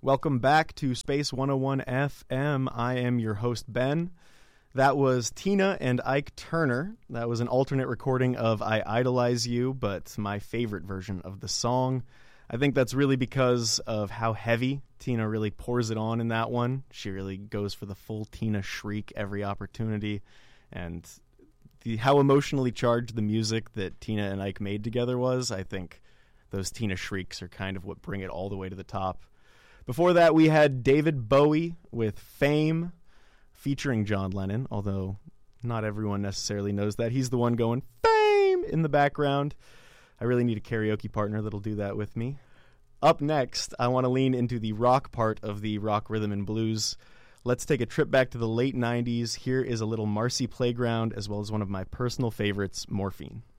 Welcome back to Space 101 FM. I am your host, Ben. That was Tina and Ike Turner. That was an alternate recording of I Idolize You, but my favorite version of the song. I think that's really because of how heavy Tina really pours it on in that one. She really goes for the full Tina shriek every opportunity. And how emotionally charged the music that Tina and Ike made together was, I think those Tina shrieks are kind of what bring it all the way to the top. Before that, we had David Bowie with Fame, featuring John Lennon, although not everyone necessarily knows that. He's the one going, Fame, in the background. I really need a karaoke partner that'll do that with me. Up next, I want to lean into the rock part of the rock, rhythm, and blues. Let's take a trip back to the late 90s. Here is a little Marcy Playground, as well as one of my personal favorites, Morphine.